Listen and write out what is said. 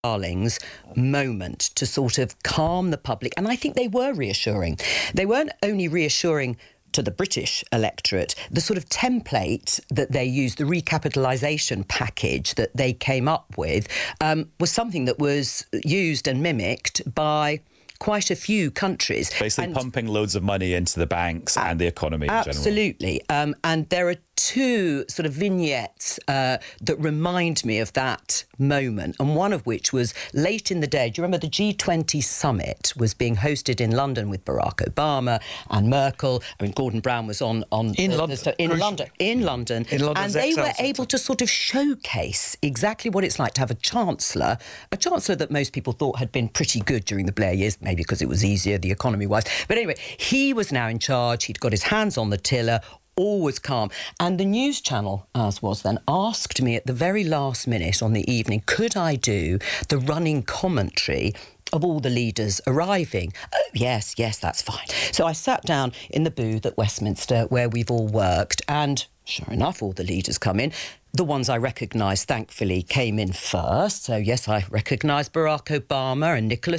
Darling's moment to sort of calm the public. And I think they were reassuring. They weren't only reassuring to the British electorate, the sort of template that they used, the recapitalisation package that they came up with, was something that was used and mimicked by quite a few countries. Basically pumping loads of money into the banks and the economy in general. Absolutely. And there are two sort of vignettes that remind me of that moment, and one of which was late in the day. Do you remember the G20 summit was being hosted in London with Barack Obama and Merkel? I mean, Gordon Brown was in London, and they were able to sort of showcase exactly what it's like to have a chancellor that most people thought had been pretty good during the Blair years, maybe because it was easier, the economy-wise. But anyway, he was now in charge. He'd got his hands on the tiller. All was calm. And the news channel, as was then, asked me at the very last minute on the evening, could I do the running commentary of all the leaders arriving? Oh, yes, that's fine. So I sat down in the booth at Westminster where we've all worked, and sure enough, all the leaders come in. The ones I recognised, thankfully, came in first. So, yes, I recognised Barack Obama and Nicola